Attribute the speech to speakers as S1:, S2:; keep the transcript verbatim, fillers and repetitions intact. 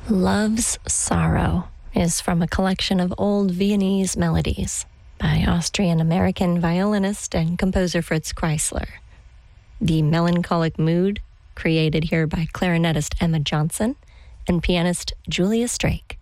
S1: Love's Sorrow is from a collection of old Viennese melodies by Austrian-American violinist and composer Fritz Kreisler. The melancholic mood created here by clarinetist Emma Johnson and pianist Julia Strake.